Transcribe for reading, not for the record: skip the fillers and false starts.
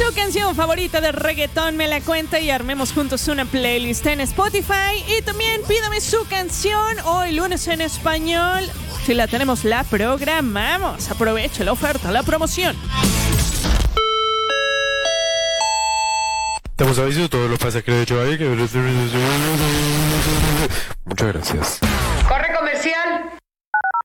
Su canción favorita de reggaetón me la cuenta y armemos juntos una playlist en Spotify. Y también pídame su canción hoy lunes en español. Si la tenemos, la programamos. Aproveche la oferta, la promoción. Estamos avisando, todo lo pasa que lo he hecho ahí. Muchas gracias.